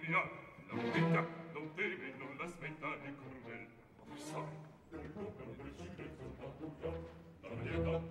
via, non vita, non teme, non l'aspettare crudel. Sai, del governo del silenzio da buia, la lieta